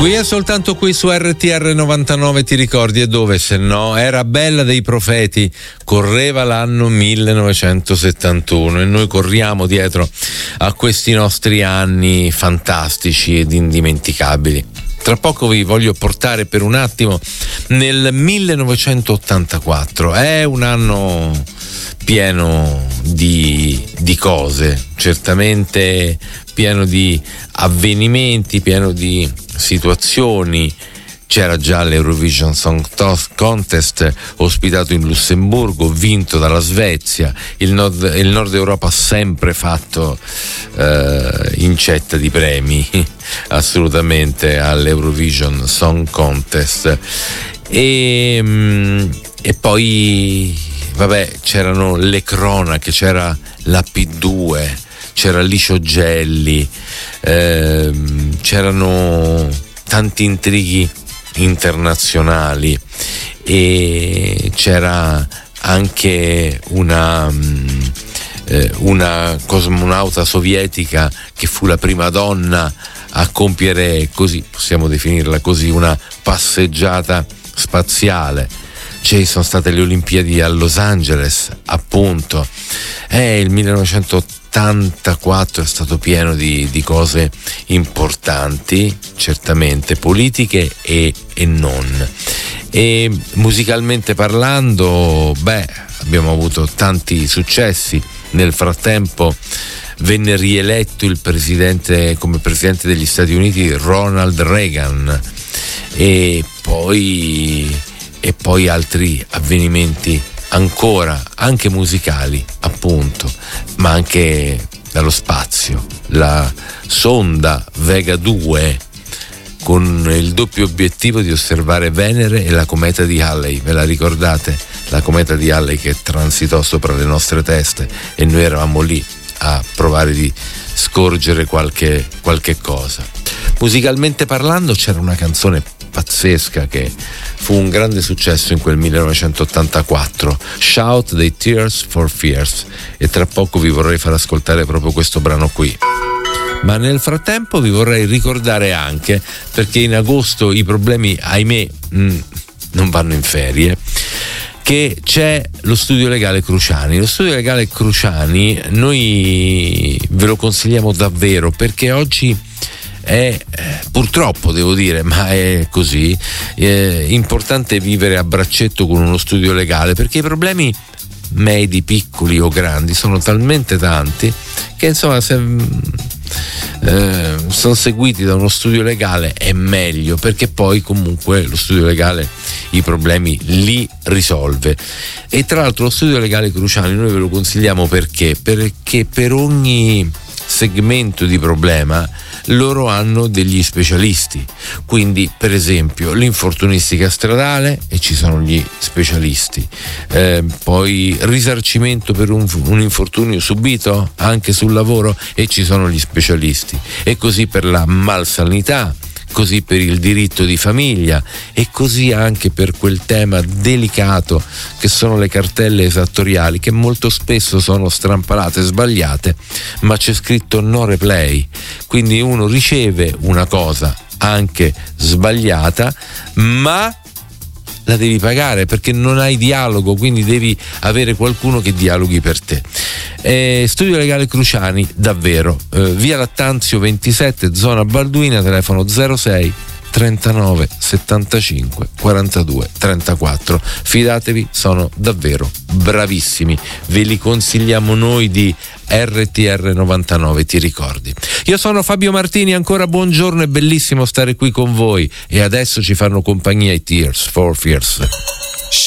Qui è soltanto qui su RTR 99, ti ricordi? E dove se no? Era Bella dei Profeti, correva l'anno 1971 e noi corriamo dietro a questi nostri anni fantastici ed indimenticabili. Tra poco vi voglio portare per un attimo nel 1984, è un anno pieno di cose, certamente pieno di avvenimenti, pieno di situazioni. C'era già l'Eurovision Song Contest ospitato in Lussemburgo, vinto dalla Svezia. Il Nord Europa ha sempre fatto incetta di premi assolutamente all'Eurovision Song Contest e poi vabbè, c'erano le cronache, c'era la P2, c'era Licio Gelli, c'erano tanti intrighi internazionali e c'era anche una cosmonauta sovietica che fu la prima donna a compiere, così possiamo definirla così, una passeggiata spaziale. Ci sono state le Olimpiadi a Los Angeles, appunto. Il 1984 è stato pieno di cose importanti, certamente politiche e non. E musicalmente parlando, abbiamo avuto tanti successi. Nel frattempo venne rieletto come presidente degli Stati Uniti Ronald Reagan e poi altri avvenimenti ancora, anche musicali appunto, ma anche dallo spazio. La sonda Vega 2 con il doppio obiettivo di osservare Venere e la cometa di Halley, ve la ricordate? La cometa di Halley che transitò sopra le nostre teste e noi eravamo lì a provare di scorgere qualche cosa. Musicalmente parlando c'era una canzone pazzesca che fu un grande successo in quel 1984, Shout dei Tears for Fears, e tra poco vi vorrei far ascoltare proprio questo brano qui. Ma nel frattempo vi vorrei ricordare anche, perché in agosto i problemi ahimè non vanno in ferie, che c'è lo Studio Legale Cruciani. Lo Studio Legale Cruciani noi ve lo consigliamo davvero, perché oggi è, purtroppo devo dire, ma è così, è importante vivere a braccetto con uno studio legale, perché i problemi medi, piccoli o grandi sono talmente tanti che insomma se sono seguiti da uno studio legale è meglio, perché poi comunque lo studio legale i problemi li risolve. E tra l'altro lo Studio Legale Cruciani noi ve lo consigliamo perché per ogni segmento di problema loro hanno degli specialisti, quindi per esempio l'infortunistica stradale e ci sono gli specialisti, poi risarcimento per un infortunio subito anche sul lavoro e ci sono gli specialisti, e così per la malsanità, così per il diritto di famiglia e così anche per quel tema delicato che sono le cartelle esattoriali, che molto spesso sono strampalate e sbagliate, ma c'è scritto no replay, quindi uno riceve una cosa anche sbagliata ma la devi pagare perché non hai dialogo, quindi devi avere qualcuno che dialoghi per te. Studio Legale Cruciani, davvero, via Lattanzio 27, zona Balduina, telefono 06 39 75 42 34. Fidatevi, sono davvero bravissimi, ve li consigliamo noi di RTR 99, ti ricordi? Io sono Fabio Martini, ancora buongiorno, è bellissimo stare qui con voi e adesso ci fanno compagnia i Tears for Fears.